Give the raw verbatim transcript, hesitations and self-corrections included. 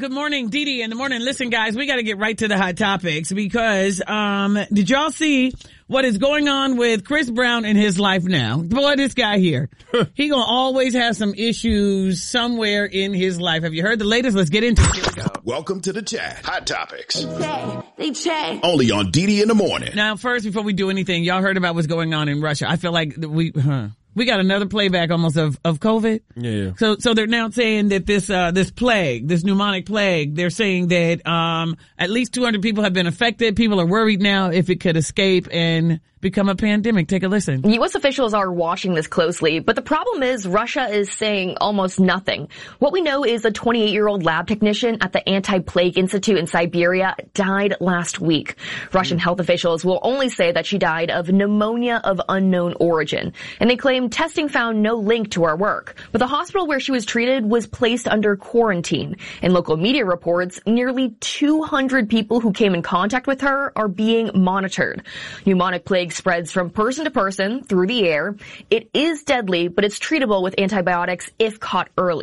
Good morning, Dee Dee in the morning. Listen, guys, we got to get right to the hot topics because, um, did y'all see what is going on with Chris Brown in his life now? Boy, this guy here, he gonna always have some issues somewhere in his life. Have you heard the latest? Let's get into it. Here we go. Welcome to the chat. Hot topics. They say, they check. Only on Dee Dee in the morning. Now, first, before we do anything, y'all heard about what's going on in Russia. I feel like we, huh. We got another playback almost of, of COVID. Yeah. So, so they're now saying that this, uh, this plague, this pneumonic plague, they're saying that, um, at least two hundred people have been affected. People are worried now if it could escape and become a pandemic. Take a listen. U S officials are watching this closely, but the problem is Russia is saying almost nothing. What we know is a twenty-eight-year-old lab technician at the Anti-Plague Institute in Siberia died last week. Russian health officials will only say that she died of pneumonia of unknown origin, and they claim testing found no link to her work. But the hospital where she was treated was placed under quarantine. In local media reports, nearly two hundred people who came in contact with her are being monitored. Pneumonic plague spreads from person to person through the air. It is deadly, but it's treatable with antibiotics if caught early.